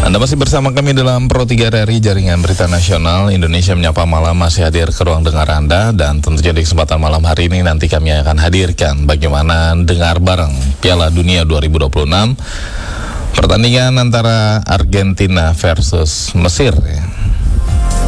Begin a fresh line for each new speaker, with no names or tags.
Anda masih bersama kami dalam Pro 3 RRI Jaringan Berita Nasional. Indonesia Menyapa Malam masih hadir ke ruang dengar Anda. Dan tentunya di kesempatan malam hari ini nanti kami akan hadirkan bagaimana dengar bareng Piala Dunia 2026. Pertandingan antara Argentina versus Mesir ya.